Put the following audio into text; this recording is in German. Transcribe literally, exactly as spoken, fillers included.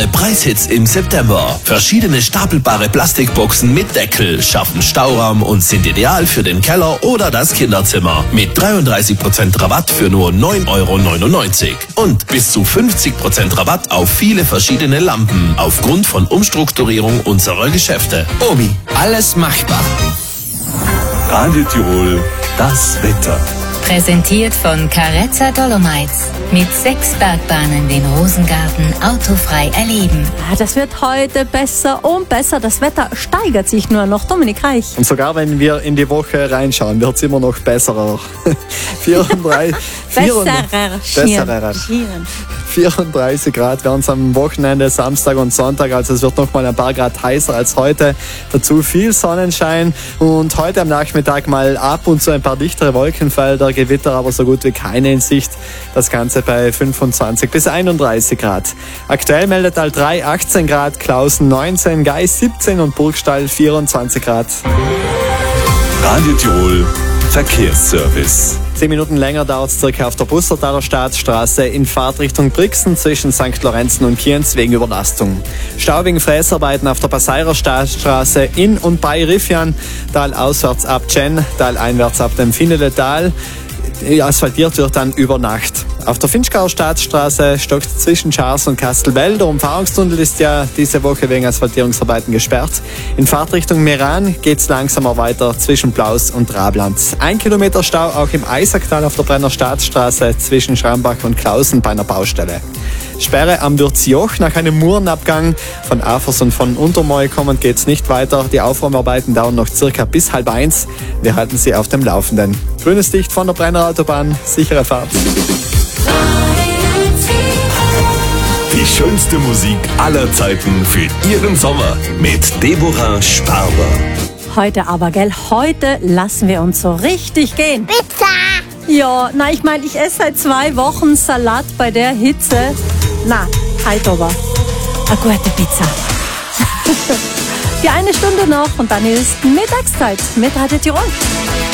Preishits im September. Verschiedene stapelbare Plastikboxen mit Deckel schaffen Stauraum und sind ideal für den Keller oder das Kinderzimmer. Mit dreiunddreißig Prozent Rabatt für nur neun Euro neunundneunzig. Und bis zu fünfzig Prozent Rabatt auf viele verschiedene Lampen aufgrund von Umstrukturierung unserer Geschäfte. Obi, alles machbar. Radio Tirol, das Wetter. Präsentiert von Carezza Dolomites. Mit sechs Bergbahnen den Rosengarten autofrei erleben. Ah, das wird heute besser und besser. Das Wetter steigert sich nur noch. Dominik Reich. Und sogar wenn wir in die Woche reinschauen, wird es immer noch besserer. vierunddreißig, Besserer. besserer. vierunddreißig Grad werden es am Wochenende, Samstag und Sonntag. Also es wird noch mal ein paar Grad heißer als heute. Dazu viel Sonnenschein und heute am Nachmittag mal ab und zu ein paar dichtere Wolkenfelder, Gewitter, aber so gut wie keine in Sicht. Das Ganze bei fünfundzwanzig bis einunddreißig Grad. Aktuell meldet Al drei achtzehn Grad, Klausen neunzehn, Geis siebzehn und Burgstall vierundzwanzig Grad. Radio Tirol, Verkehrsservice. Zehn Minuten länger dauert es circa auf der Bussertaler Staatsstraße in Fahrtrichtung Brixen zwischen Sankt Lorenzen und Kienz wegen Überlastung. Stau wegen Fräsarbeiten auf der Passairer Staatsstraße in und bei Riffian, Tal auswärts ab Chen, Tal einwärts ab dem Finnele-Tal. Asphaltiert wird dann über Nacht. Auf der Finchgauer Staatsstraße stockt zwischen Schars und Kastelbell. Der Umfahrungstunnel ist ja diese Woche wegen Asphaltierungsarbeiten gesperrt. In Fahrtrichtung Meran geht's langsamer weiter zwischen Plaus und Rabland. Ein Kilometer Stau auch im Eisacktal auf der Brenner Staatsstraße zwischen Schrambach und Klausen bei einer Baustelle. Sperre am Würzjoch nach einem Murenabgang. Von Afers und von Untermoy kommend geht's nicht weiter. Die Aufräumarbeiten dauern noch circa bis halb eins. Wir halten Sie auf dem Laufenden. Grünes Licht von der Brenner Autobahn. Sichere Fahrt. Die schönste Musik aller Zeiten für Ihren Sommer mit Deborah Sparber. Heute aber, gell? Heute lassen wir uns so richtig gehen. Pizza! Ja, na, ich meine, ich esse seit zwei Wochen Salat bei der Hitze. Na, halt aber. Eine gute Pizza. Die eine Stunde noch und dann ist Mittagszeit mit Radio Tirol.